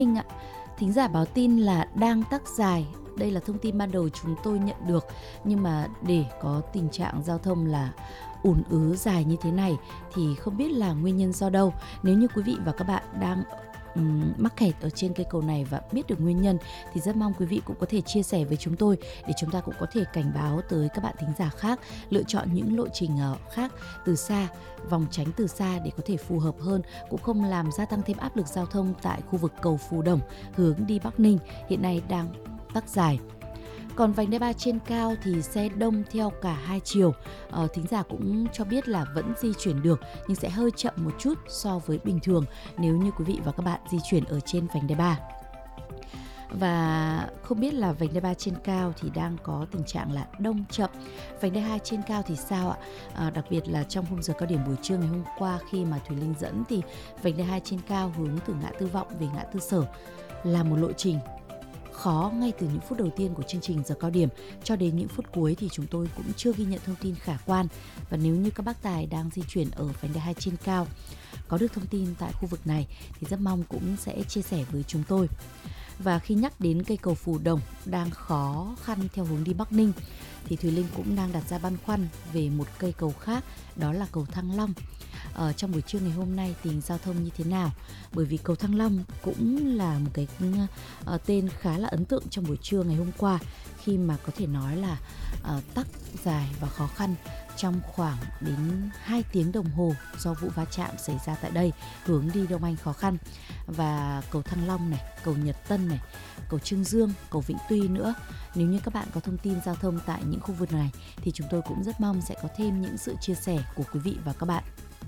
Minh ạ. Thính giả báo tin là đang tắc dài. Đây là thông tin ban đầu chúng tôi nhận được. Nhưng mà để có tình trạng giao thông là ùn ứ dài như thế này thì không biết là nguyên nhân do đâu. Nếu như quý vị và các bạn đang mắc kẹt ở trên cây cầu này và biết được nguyên nhân thì rất mong quý vị cũng có thể chia sẻ với chúng tôi để chúng ta cũng có thể cảnh báo tới các bạn thính giả khác, lựa chọn những lộ trình khác từ xa, vòng tránh từ xa để có thể phù hợp hơn, cũng không làm gia tăng thêm áp lực giao thông tại khu vực cầu Phú Đồng hướng đi Bắc Ninh hiện nay đang tắc dài. Còn vành đai 3 trên cao thì xe đông theo cả hai chiều. Thính giả cũng cho biết là vẫn di chuyển được nhưng sẽ hơi chậm một chút so với bình thường nếu như quý vị và các bạn di chuyển ở trên vành đai 3. Và không biết là vành đai 3 trên cao thì đang có tình trạng là đông chậm. Vành đai 2 trên cao thì sao ạ? Đặc biệt là trong khung giờ cao điểm buổi trưa ngày hôm qua khi mà Thùy Linh dẫn thì vành đai 2 trên cao hướng từ ngã tư Vọng về ngã tư Sở là một lộ trình khó ngay từ những phút đầu tiên của chương trình giờ cao điểm cho đến những phút cuối thì chúng tôi cũng chưa ghi nhận thông tin khả quan. Và nếu như các bác tài đang di chuyển ở vành đai 2 trên cao có được thông tin tại khu vực này thì rất mong cũng sẽ chia sẻ với chúng tôi. Và khi nhắc đến cây cầu Phú Đồng đang khó khăn theo hướng đi Bắc Ninh thì Thùy Linh cũng đang đặt ra băn khoăn về một cây cầu khác, đó là cầu Thăng Long. Trong buổi trưa ngày hôm nay tình giao thông như thế nào? Bởi vì cầu Thăng Long cũng là một cái tên khá là ấn tượng trong buổi trưa ngày hôm qua khi mà có thể nói là tắc dài và khó khăn trong khoảng đến 2 tiếng đồng hồ do vụ va chạm xảy ra tại đây, hướng đi Đông Anh khó khăn. Và cầu Thăng Long này, cầu Nhật Tân này, cầu Trương Dương, cầu Vĩnh Tuy nữa. Nếu như các bạn có thông tin giao thông tại những khu vực này thì chúng tôi cũng rất mong sẽ có thêm những sự chia sẻ của quý vị và các bạn.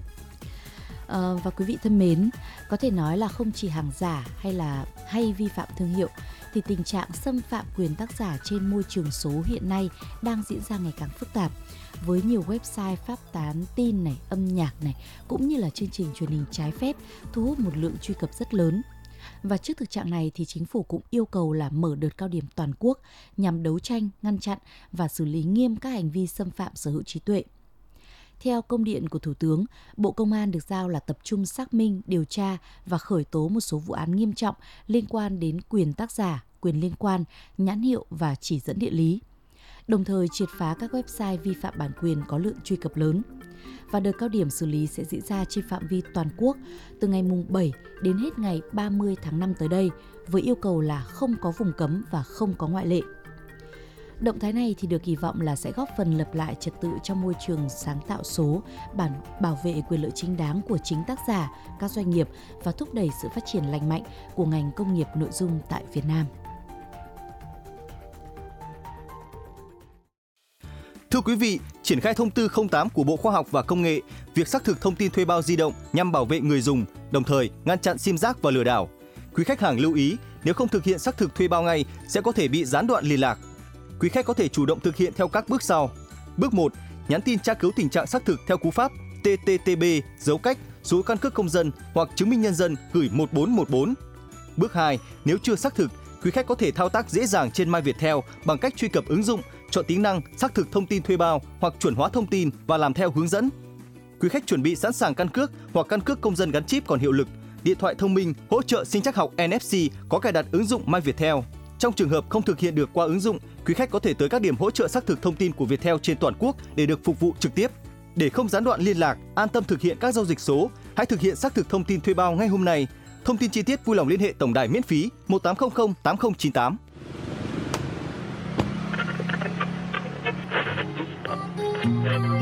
Và quý vị thân mến, có thể nói là không chỉ hàng giả hay vi phạm thương hiệu thì tình trạng xâm phạm quyền tác giả trên môi trường số hiện nay đang diễn ra ngày càng phức tạp, với nhiều website phát tán tin này, âm nhạc này cũng như là chương trình truyền hình trái phép thu hút một lượng truy cập rất lớn. Và trước thực trạng này thì chính phủ cũng yêu cầu là mở đợt cao điểm toàn quốc nhằm đấu tranh, ngăn chặn và xử lý nghiêm các hành vi xâm phạm sở hữu trí tuệ. Theo công điện của Thủ tướng, Bộ Công an được giao là tập trung xác minh, điều tra và khởi tố một số vụ án nghiêm trọng liên quan đến quyền tác giả, quyền liên quan, nhãn hiệu và chỉ dẫn địa lý. Đồng thời triệt phá các website vi phạm bản quyền có lượng truy cập lớn. Và đợt cao điểm xử lý sẽ diễn ra trên phạm vi toàn quốc từ ngày mùng 7 đến hết ngày 30 tháng 5 tới đây, với yêu cầu là không có vùng cấm và không có ngoại lệ. Động thái này thì được kỳ vọng là sẽ góp phần lập lại trật tự trong môi trường sáng tạo số, bảo vệ quyền lợi chính đáng của chính tác giả, các doanh nghiệp và thúc đẩy sự phát triển lành mạnh của ngành công nghiệp nội dung tại Việt Nam. Thưa quý vị, triển khai thông tư 08 của Bộ Khoa học và Công nghệ, việc xác thực thông tin thuê bao di động nhằm bảo vệ người dùng, đồng thời ngăn chặn sim rác và lừa đảo. Quý khách hàng lưu ý, nếu không thực hiện xác thực thuê bao ngay sẽ có thể bị gián đoạn liên lạc. Quý khách có thể chủ động thực hiện theo các bước sau. Bước 1. Nhắn tin tra cứu tình trạng xác thực theo cú pháp TTTB dấu cách số căn cước công dân hoặc chứng minh nhân dân gửi 1414. Bước 2. Nếu chưa xác thực, quý khách có thể thao tác dễ dàng trên My Viettel bằng cách truy cập ứng dụng, chọn tính năng xác thực thông tin thuê bao hoặc chuẩn hóa thông tin và làm theo hướng dẫn. Quý khách chuẩn bị sẵn sàng căn cước hoặc căn cước công dân gắn chip còn hiệu lực, điện thoại thông minh hỗ trợ sinh trắc học NFC có cài đặt ứng dụng My Viettel. Trong trường hợp không thực hiện được qua ứng dụng, quý khách có thể tới các điểm hỗ trợ xác thực thông tin của Viettel trên toàn quốc để được phục vụ trực tiếp. Để không gián đoạn liên lạc, an tâm thực hiện các giao dịch số, hãy thực hiện xác thực thông tin thuê bao ngay hôm nay. Thông tin chi tiết vui lòng liên hệ tổng đài miễn phí 1800 8098.